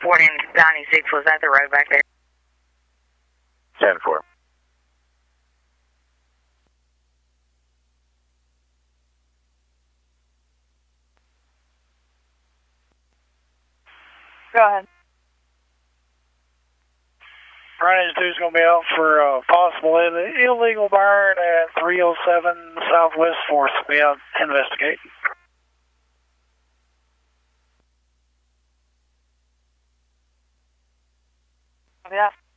reporting 96 was at the road back there. 10-4. Go ahead. Ryan 2 is going to be out for possible illegal burn at 307 Southwest 4th. Be out investigate. Yeah.